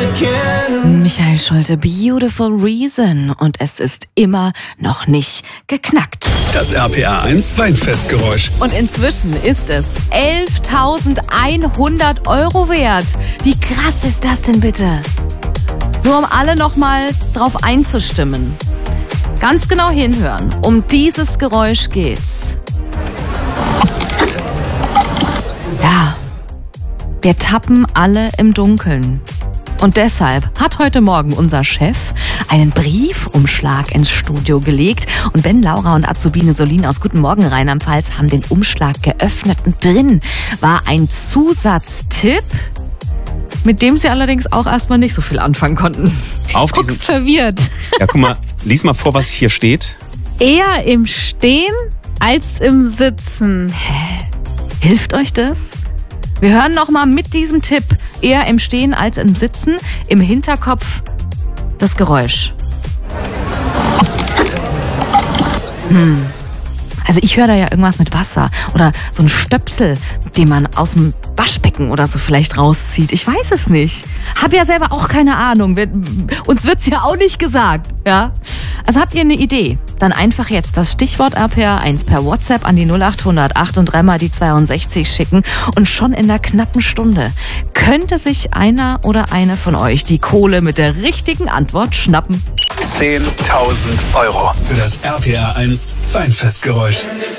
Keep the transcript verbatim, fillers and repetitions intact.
Michael Schulte, Beautiful Reason. Und es ist immer noch nicht geknackt. Das R P R eins Weinfestgeräusch. Und inzwischen ist es elftausendeinhundert Euro wert. Wie krass ist das denn bitte? Nur um alle nochmal drauf einzustimmen. Ganz genau hinhören. Um dieses Geräusch geht's. Ja, wir tappen alle im Dunkeln. Und deshalb hat heute Morgen unser Chef einen Briefumschlag ins Studio gelegt. Und Ben, Laura und Azubine Solin aus Guten Morgen Rheinland-Pfalz haben den Umschlag geöffnet. Und drin war ein Zusatztipp, mit dem sie allerdings auch erstmal nicht so viel anfangen konnten. Auf Guckst diesen, verwirrt. ja, guck mal, lies mal vor, was hier steht. Eher im Stehen als im Sitzen. Hä? Hilft euch das? Wir hören nochmal mit diesem Tipp, eher im Stehen als im Sitzen, im Hinterkopf das Geräusch. Hm. Also ich höre da ja irgendwas mit Wasser oder so ein Stöpsel, den man aus dem Waschbecken oder so vielleicht rauszieht. Ich weiß es nicht. Hab ja selber auch keine Ahnung. Wir, uns wird's ja auch nicht gesagt. Ja? Also habt ihr eine Idee? Dann einfach jetzt das Stichwort R P R eins per WhatsApp an die null acht hundert acht und dreimal die zweiundsechzig schicken und schon in einer knappen Stunde könnte sich einer oder eine von euch die Kohle mit der richtigen Antwort schnappen. zehntausend Euro für das R P R eins Weinfestgeräusch.